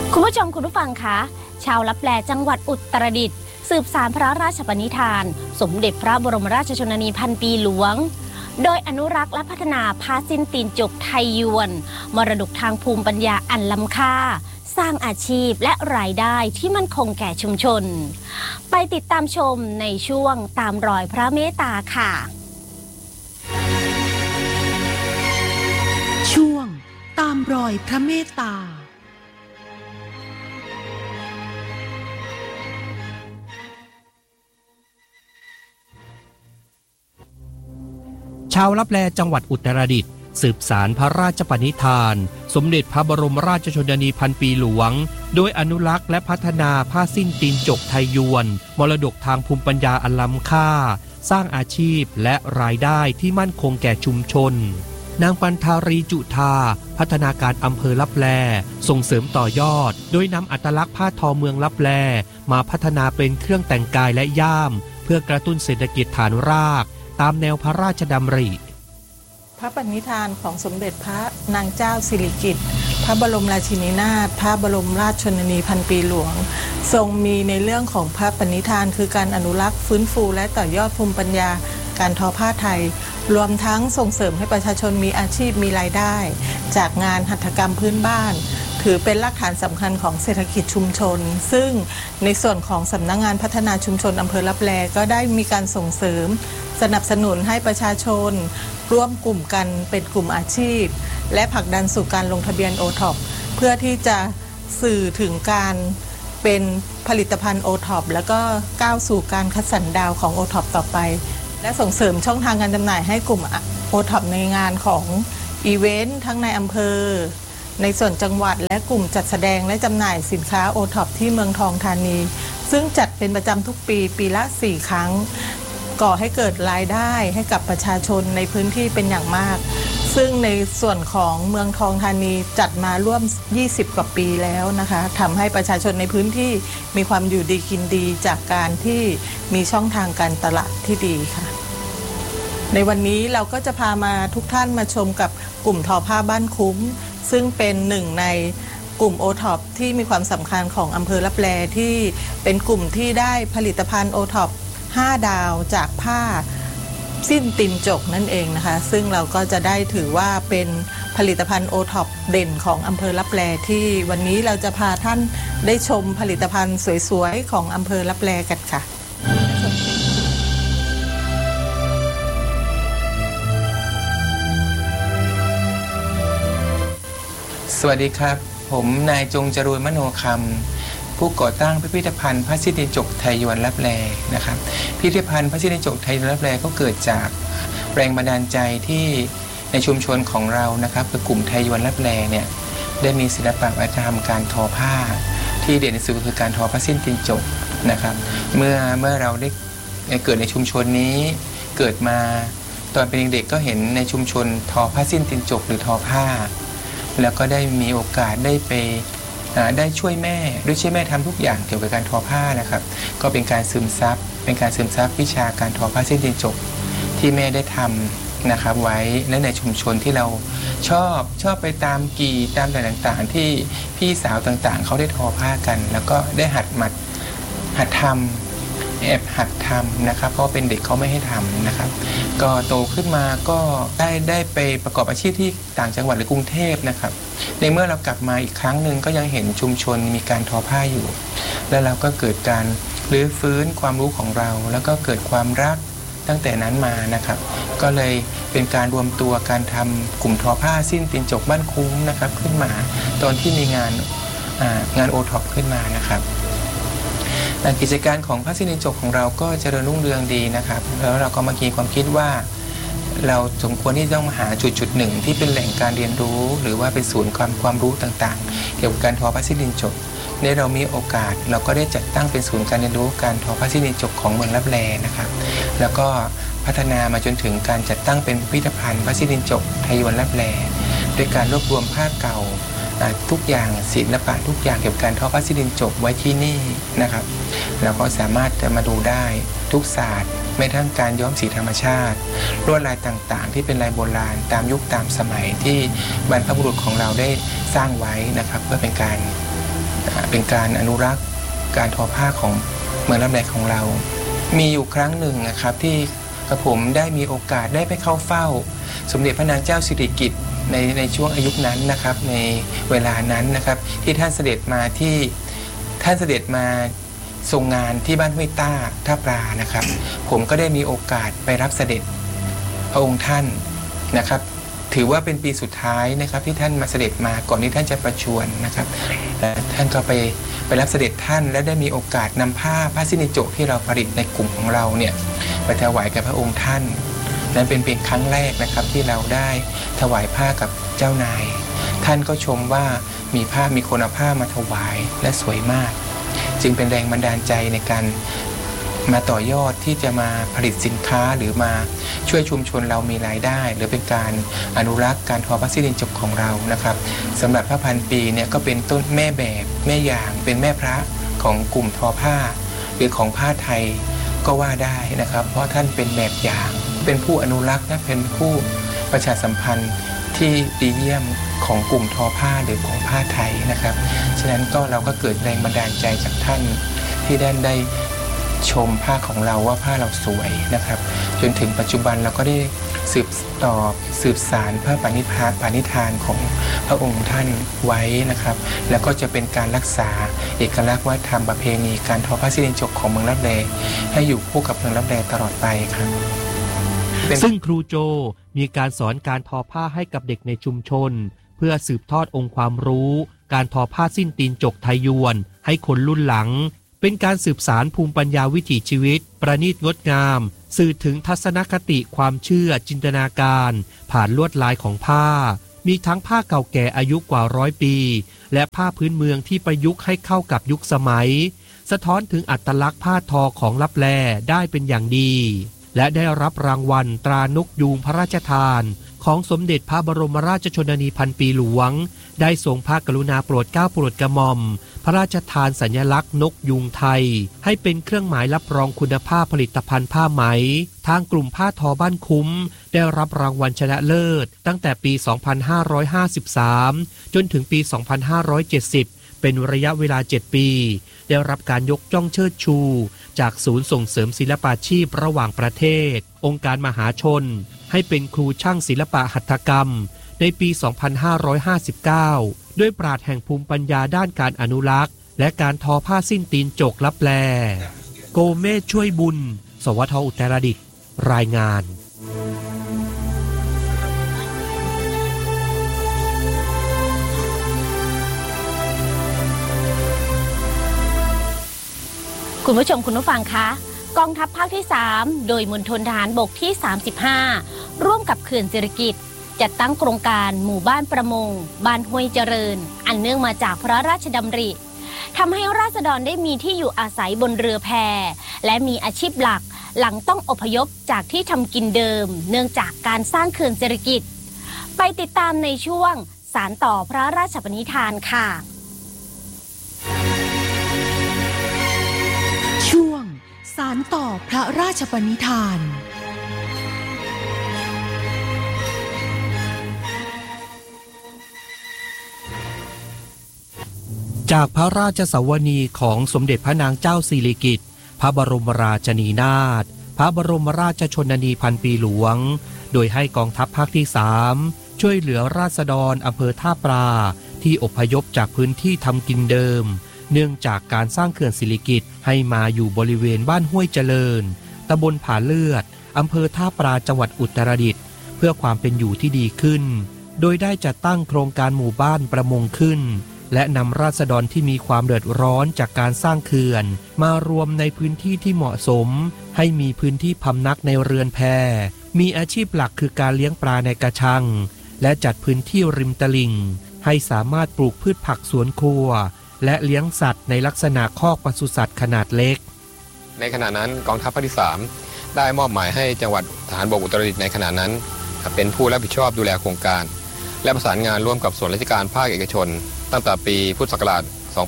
คุณผู้ชมคุณผู้ฟังคะชาวลับแลจังหวัดอุตรดิตถ์สืบสานพระราชปณิธานสมเด็จพระบรมราชชนนีพันปีหลวงโดยอนุรักษ์และพัฒนาผ้าสิ้นตีนจกไทยยวนมรดกทางภูมิปัญญาอันล้ำค่าสร้างอาชีพและรายได้ที่มั่นคงแก่ชุมชนไปติดตามชมในช่วงตามรอยพระเมตตาค่ะช่วงตามรอยพระเมตตาชาวลับแลจังหวัดอุตรดิตถ์สืบสานพระราชปณิธานสมเด็จพระบรมราชชนนีพันปีหลวงโดยอนุรักษ์และพัฒนาผ้าสิ้นตีนจกไทยยวนมรดกทางภูมิปัญญาอันล้ำค่าสร้างอาชีพและรายได้ที่มั่นคงแก่ชุมชนนางปันธารีจุธาพัฒนาการอำเภอลับแลส่งเสริมต่อยอดโดยนำอัตลักษณ์ผ้าทอเมืองลับแลมาพัฒนาเป็นเครื่องแต่งกายและย่ามเพื่อกระตุ้นเศรษฐกิจฐานรากตามแนวพระราชดำริพระปณิธานของสมเด็จพระนางเจ้าสิริกิติ์พระบรมราชินีนาถพระบรมราชชนนีพันปีหลวงทรงมีในเรื่องของพระปณิธานคือการอนุรักษ์ฟื้นฟูและต่อยอดภูมิปัญญาการทอผ้าไทยรวมทั้งส่งเสริมให้ประชาชนมีอาชีพมีรายได้จากงานหัตถกรรมพื้นบ้านถือเป็นรากฐานสำคัญของเศรษฐกิจชุมชนซึ่งในส่วนของสำนักงานพัฒนาชุมชนอำเภอลับแลก็ได้มีการส่งเสริมสนับสนุนให้ประชาชนร่วมกลุ่มกันเป็นกลุ่มอาชีพและผลักดันสู่การลงทะเบียน OTOP เพื่อที่จะสื่อถึงการเป็นผลิตภัณฑ์ OTOP แล้วก็ก้าวสู่การคัดสรรดาวของ OTOP ต่อไปและส่งเสริมช่องทางการจำหน่ายให้กลุ่ม OTOP ในงานของอีเวนต์ทั้งในอำเภอในส่วนจังหวัดและกลุ่มจัดแสดงและจำหน่ายสินค้า OTOP ที่เมืองทองธานีซึ่งจัดเป็นประจำทุกปีปีละ4 ครั้งก่อให้เกิดรายได้ให้กับประชาชนในพื้นที่เป็นอย่างมากซึ่งในส่วนของเมืองทองธานีจัดมาร่วม20 กว่าปีแล้วนะคะทำให้ประชาชนในพื้นที่มีความอยู่ดีกินดีจากการที่มีช่องทางการตลาดที่ดีค่ะในวันนี้เราก็จะพามาทุกท่านมาชมกับกลุ่มทอผ้าบ้านคุ้มซึ่งเป็นหนึ่งในกลุ่ม OTOP ที่มีความสำคัญของอำเภอลับแลที่เป็นกลุ่มที่ได้ผลิตภัณฑ์ OTOP 5 ดาวจากผ้าสิ้นตีนจกนั่นเองนะคะซึ่งเราก็จะได้ถือว่าเป็นผลิตภัณฑ์ OTOP เด่นของอำเภอลับแลที่วันนี้เราจะพาท่านได้ชมผลิตภัณฑ์สวยๆของอำเภอลับแลกันค่ะสวัสดีครับผมนายจงจรูญมโนคำผู้ก่อตั้งพิพิธภัณฑ์ผ้าสิ้นตีนจกไทยยวนลับแลนะครับพิพิธภัณฑ์ผ้าสิ้นตีนจกไทยยวนลับแลก็เกิดจากแรงบันดาลใจที่ในชุมชนของเรานะครับคือกลุ่มไทยยวนลับแลเนี่ยได้มีศิลปะวัฒนธรรมการทอผ้าที่เด่นที่สุดคือการทอผ้าสิ้นตีนจกนะครับเมื่อเราได้เกิดในชุมชนนี้เกิดมาตอนเป็นเด็กๆก็เห็นในชุมชนทอผ้าสิ้นตีนจกหรือทอผ้าแล้วก็ได้มีโอกาสได้ช่วยแม่ทำทุกอย่างเกี่ยวกับการทอผ้านะครับก็เป็นการซึมซับวิชาการทอผ้าสิ้นตีนจกที่แม่ได้ทำนะครับไว้และในชุมชนที่เราชอบไปตามกี่ตามต่างๆที่พี่สาวต่างๆเขาได้ทอผ้ากันแล้วก็ได้หัดทำนะครับเพราะเป็นเด็กเขาไม่ให้ทำนะครับก็โตขึ้นมาก็ได้ไปประกอบอาชีพที่ต่างจังหวัดหรือกรุงเทพนะครับในเมื่อเรากลับมาอีกครั้งหนึ่งก็ยังเห็นชุมชนมีการทอผ้าอยู่แล้วเราก็เกิดการรื้อฟื้นความรู้ของเราแล้วก็เกิดความรักตั้งแต่นั้นมานะครับก็เลยเป็นการรวมตัวการทำกลุ่มทอผ้าสิ้นตีนจกบ้านคุ้มนะครับขึ้นมาตอนที่มีงาน OTOP ขึ้นมานะครับกิจการของผ้าสิ้นตีนจกของเราก็เจริญรุ่งเรืองดีนะครับแล้วเราก็มามีความคิดว่าเราสมควรที่ต้องหาจุดหนึ่งที่เป็นแหล่งการเรียนรู้หรือว่าเป็นศูนย์ความรู้ต่างๆเกี่ยวกับการทอผ้าสิ้นตีนจกในเรามีโอกาสเราก็ได้จัดตั้งเป็นศูนย์การเรียนรู้การทอผ้าสิ้นตีนจกของเมืองลับแลนะครับแล้วก็พัฒนามาจนถึงการจัดตั้งเป็นพิพิธภัณฑ์ผ้าสิ้นตีนจกไทยยวนลับแลด้วยการรวบรวมผ้าเก่าทุกอย่างศิลปะทุกอย่างเกี่ยวกับการทอผ้าสิ้นตีนจกไว้ที่นี่นะครับเราก็สามารถจะมาดูได้ทุกศาสตร์ไม่ทั้งการย้อมสีธรรมชาติลวดลายต่างๆที่เป็นลายโบราณตามยุคตามสมัยที่บรรพบุรุษของเราได้สร้างไว้นะครับเพื่อเป็นการเป็นการอนุรักษ์การทอผ้าของเมืองรับแลของเรามีอยู่ครั้งหนึ่งนะครับที่กระผมได้มีโอกาสได้ไปเข้าเฝ้าสมเด็จพระนางเจ้าสิริกิติ์ในช่วงอายุนั้นนะครับในเวลานั้นนะครับที่ท่านเสด็จมาทรงงานที่บ้านห้วยต้าท่าปลานะครับผมก็ได้มีโอกาสไปรับเสด็จพระองค์ท่านนะครับถือว่าเป็นปีสุดท้ายนะครับที่ท่านมาเสด็จมาก่อนที่ท่านจะประชวรนะครับและท่านก็ไปรับเสด็จท่านและได้มีโอกาสนำผ้าซินิโจที่เราผลิตในกลุ่มของเราเนี่ยไปถวายกับพระองค์ท่านนั้นเป็นเพียงครั้งแรกนะครับที่เราได้ถวายผ้ากับเจ้านายท่านก็ชมว่ามีคนเอาผ้ามาถวายและสวยมากจึงเป็นแรงบันดาลใจในการมาต่อยอดที่จะมาผลิตสินค้าหรือมาช่วยชุมชนเรามีรายได้หรือเป็นการอนุรักษ์การทอผ้าซินิโจของเรานะครับสำหรับผ้าพันปีเนี่ยก็เป็นต้นแม่แบบแม่อย่างเป็นแม่พระของกลุ่มทอผ้าหรือของผ้าไทยก็ว่าได้นะครับเพราะท่านเป็นแบบอย่างเป็นผู้อนุรักษ์และเป็นผู้ประชาสัมพันธ์ที่ดีเยี่ยมของกลุ่มทอผ้าหรือของผ้าไทยนะครับฉะนั้นเราก็เกิดแรงบันดาลใจจากท่านที่ได้ชมผ้าของเราว่าผ้าเราสวยนะครับจนถึงปัจจุบันเราก็ได้สืบสานพระปณิธานของพระองค์ท่านไว้นะครับแล้วก็จะเป็นการรักษาเอกลักษณ์วัฒนธรรมประเพณีการทอผ้าซินิโจของเมืองรับแลให้อยู่คู่กับเมืองรับแลตลอดไปครับซึ่งครูโจมีการสอนการทอผ้าให้กับเด็กในชุมชนเพื่อสืบทอดองค์ความรู้การทอผ้าสิ้นตีนจกไทยยวนให้คนรุ่นหลังเป็นการสืบสานภูมิปัญญาวิถีชีวิตประณีตงดงามสื่อถึงทัศนคติความเชื่อจินตนาการผ่านลวดลายของผ้ามีทั้งผ้าเก่าแก่อายุกว่า100 ปีและผ้าพื้นเมืองที่ประยุกต์ให้เข้ากับยุคสมัยสะท้อนถึงอัตลักษณ์ผ้าทอของลับแลได้เป็นอย่างดีและได้รับรางวัลตรานกยูงพระราชทานของสมเด็จพระบรมราชชนนีพันปีหลวงได้ทรงพระกรุณาโปรดเกล้าโปรดกระหม่อมพระราชทานสัญลักษณ์นกยูงไทยให้เป็นเครื่องหมายรับรองคุณภาพผลิตภัณฑ์ผ้าไหมทางกลุ่มผ้าทอบ้านคุ้มได้รับรางวัลชนะเลิศตั้งแต่ปี 2553 จนถึงปี 2570 เป็นระยะเวลา 7 ปีได้รับการยกย่องเชิดชูจากศูนย์ส่งเสริมศิลปาชีพระหว่างประเทศองค์การมหาชนให้เป็นครูช่างศิลปะหัตถกรรมในปี 2559 ด้วยปราชญ์แห่งภูมิปัญญาด้านการอนุรักษ์และการทอผ้าสิ้นตีนจกลับแลโกเมธช่วยบุญสวทอุตรดิตถ์รายงานคุณผู้ชมคุณผู้ฟังคะกองทัพภาคที่ 3 โดยมณฑลทหารบกที่ 35 ร่วมกับเขื่อนสิริกิติ์จัดตั้งโครงการหมู่บ้านประมงบ้านห้วยเจริญอันเนื่องมาจากพระราชดำริทำให้ราษฎรได้มีที่อยู่อาศัยบนเรือแพและมีอาชีพหลักหลังต้องอพยพจากที่ทำกินเดิมเนื่องจากการสร้างเขื่อนสิริกิติ์ไปติดตามในช่วงสานต่อพระราชปณิธานค่ะช่วงสานต่อพระราชปณิธานจากพระราชสวนีของสมเด็จพระนางเจ้าสิริกิติ์พระบรมราชินีนาถพระบรมราชชนนีพันปีหลวงโดยให้กองทัพภาคที่ 3 ช่วยเหลือราษฎรอำเภอท่าปลาที่อพยพจากพื้นที่ทำกินเดิมเนื่องจากการสร้างเขื่อนสิริกิติ์ให้มาอยู่บริเวณบ้านห้วยเจริญตำบลผาเลือดอำเภอท่าปลาจังหวัดอุตรดิตถ์เพื่อความเป็นอยู่ที่ดีขึ้นโดยได้จัดตั้งโครงการหมู่บ้านประมงขึ้นและนำราษฎรที่มีความเดือดร้อนจากการสร้างเขื่อนมารวมในพื้นที่ที่เหมาะสมให้มีพื้นที่พำนักในเรือนแพมีอาชีพหลักคือการเลี้ยงปลาในกระชังและจัดพื้นที่ริมตลิ่งให้สามารถปลูกพืชผักสวนครัวและเลี้ยงสัตว์ในลักษณะคอกปศุสัตว์ขนาดเล็กในขณะนั้นกองทัพภาคที่ 3 ได้มอบหมายให้จังหวัดทหารบกอุตรดิตถ์ในขณะนั้นเป็นผู้รับผิดชอบดูแลโครงการและประสานงานร่วมกับส่วนราชการภาคเอกชนตั้งแต่ปีพุทธศักราช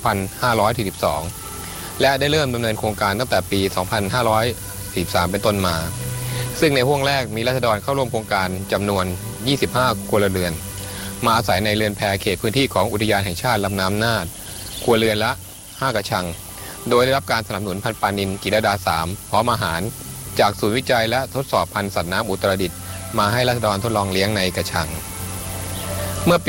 2542 และได้เริ่มดำเนินโครงการตั้งแต่ปี 2543 เป็นต้นมาซึ่งในห่วงแรกมีราษฎรเข้าร่วมโครงการจำนวน 25 ครัวเรือนมาอาศัยในเรือนแพเขตพื้นที่ของอุทยานแห่งชาติลำน้ำน่านครัวเรือนละ5กระชังโดยได้รับการสนับสนุนพันธุ์ปลานิลกิรดา3พร้อมอาหารจากศูนย์วิจัยและทดสอบพันธุ์สัตว์น้ำอุตรดิตถ์มาให้ราษฎรทดลองเลี้ยงในกระชังเมื่อปี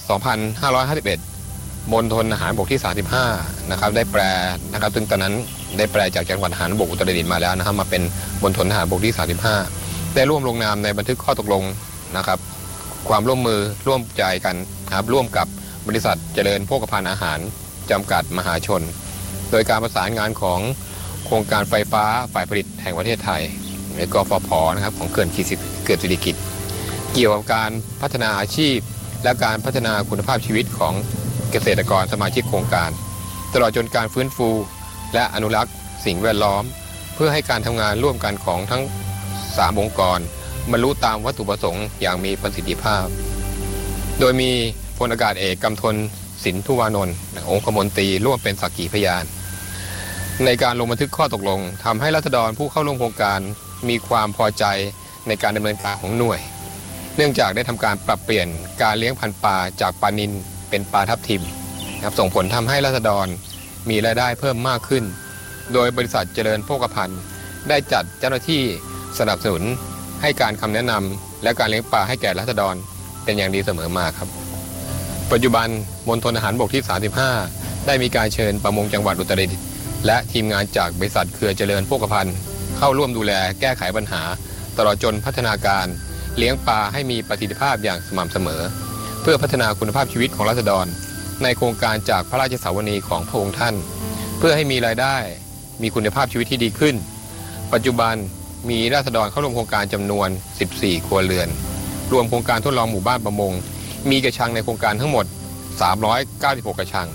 2551 มณฑลทหารบกที่ 35 นะครับได้แปลนะครับซึ่งตอนนั้นได้แปลจากจังหวัดทหารบกอุตรดิตถ์มาแล้วนะครับมาเป็นมณฑลทหารบกที่ 35 ได้ร่วมลงนามในบันทึกข้อตกลงนะครับความร่วมมือร่วมใจกันครับร่วมกับบริษัทเจริญโภคภัณฑ์อาหารจำกัดมหาชนโดยการประสานงานของโครงการไฟฟ้าฝ่ายผลิตแห่งประเทศไทยหรือกฟผ.นะครับของเขื่อนสิริกิติ์เกี่ยวกับการพัฒนาอาชีพและการพัฒนาคุณภาพชีวิตของเกษตรกรสมาชิกโครงการตลอดจนการฟื้นฟูและอนุรักษ์สิ่งแวดล้อมเพื่อให้การทำงานร่วมกันของทั้ง3องค์กรบรรลุตามวัตถุประสงค์อย่างมีประสิทธิภาพโดยมีพลอากาศเอกกำธลสินธุวานนท์องคมนตรีร่วมเป็นสักขีพยานในการลงบันทึกข้อตกลงทำให้ราษฎรผู้เข้าร่วมโครงการมีความพอใจในการดำเนินการของหน่วยเนื่องจากได้ทำการปรับเปลี่ยนการเลี้ยงพันธุ์ปลาจากปลานิลเป็นปลาทับทิมนะครับส่งผลทำให้ราษฎรมีรายได้เพิ่มมากขึ้นโดยบริษัทเจริญโภคภัณฑ์ได้จัดเจ้าหน้าที่สนับสนุนให้การคำแนะนำและการเลี้ยงปลาให้แก่ราษฎรเป็นอย่างดีเสมอมาครับปัจจุบันมณฑลทหารบกที่ 35 ได้มีการเชิญประมงจังหวัดอุตรดิตถ์และทีมงานจากบริษัทเครือเจริญโภคภัณฑ์เข้าร่วมดูแลแก้ไขปัญหาตลอดจนพัฒนาการเลี้ยงปลาให้มีประสิทธิภาพอย่างสม่ำเสมอเพื่อพัฒนาคุณภาพชีวิตของราษฎรในโครงการจากพระราชสาวนีของพระองค์ท่านเพื่อให้มีรายได้มีคุณภาพชีวิตที่ดีขึ้นปัจจุบันมีราษฎรเข้าร่วมโครงการจำนวน14ครัวเรือนรวมโครงการทดลองหมู่บ้านประมงมีกระชังในโครงการทั้งหมด396กระชัง